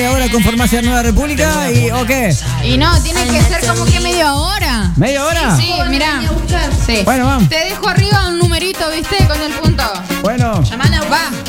media hora con Farmacia Nueva República y ¿o qué? Y no, tiene que ser como que media hora. ¿Media hora? Sí, mirá. Sí. Bueno, vamos. Te dejo arriba un numerito, ¿viste? Con el punto. Bueno. Va.